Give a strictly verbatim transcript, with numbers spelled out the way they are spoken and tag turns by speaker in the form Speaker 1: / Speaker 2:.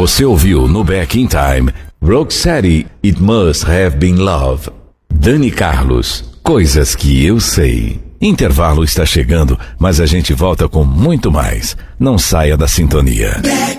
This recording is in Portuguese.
Speaker 1: Você ouviu no Back in Time, Roxette, It Must Have Been Love. Dani Carlos, Coisas que eu sei. Intervalo está chegando, mas a gente volta com muito mais. Não saia da sintonia. Back